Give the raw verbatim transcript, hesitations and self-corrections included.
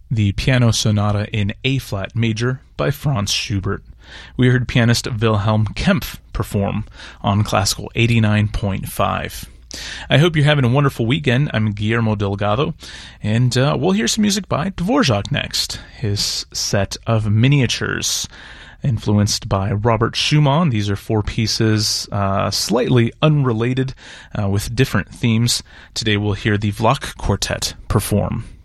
the Piano Sonata in A-flat major by Franz Schubert. We heard pianist Wilhelm Kempff perform on Classical eighty-nine point five. I hope you're having a wonderful weekend. I'm Guillermo Delgado, and uh, we'll hear some music by Dvorak next. His set of miniatures, influenced by Robert Schumann. These are four pieces, uh, slightly unrelated, uh, with different themes. Today we'll hear the Vlach Quartet perform.